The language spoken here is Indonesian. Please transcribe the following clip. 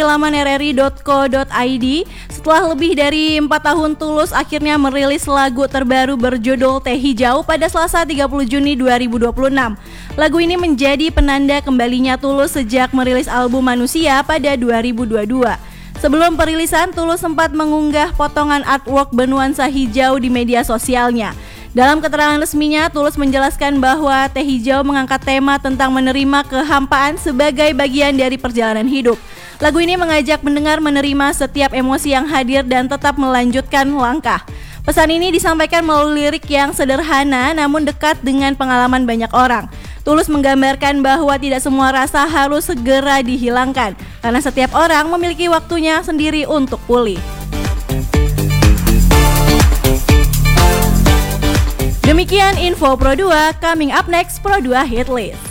laman rri.co.id. Setelah lebih dari 4 tahun Tulus akhirnya merilis lagu terbaru berjudul Teh Hijau pada Selasa 30 Juni 2026. Lagu ini menjadi penanda kembalinya Tulus sejak merilis album Manusia pada 2022. Sebelum perilisan, Tulus sempat mengunggah potongan artwork bernuansa hijau di media sosialnya. Dalam keterangan resminya, Tulus menjelaskan bahwa Teh Hijau mengangkat tema tentang menerima kehampaan sebagai bagian dari perjalanan hidup. Lagu ini mengajak pendengar menerima setiap emosi yang hadir dan tetap melanjutkan langkah. Pesan ini disampaikan melalui lirik yang sederhana namun dekat dengan pengalaman banyak orang. Tulus menggambarkan bahwa tidak semua rasa harus segera dihilangkan, karena setiap orang memiliki waktunya sendiri untuk pulih. Demikian info Pro 2, coming up next Pro 2 Hit List.